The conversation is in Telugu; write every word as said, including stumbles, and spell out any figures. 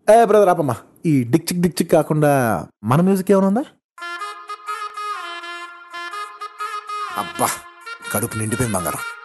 ఏ బ్రదర్ ఆపమ్మా, ఈ డిక్ చిక్ డిక్ చిక్ కాకుండా మన మ్యూజిక్ ఏమైనా ఉందా? అబ్బా కడుపు నిండిపోయింది బంగారం.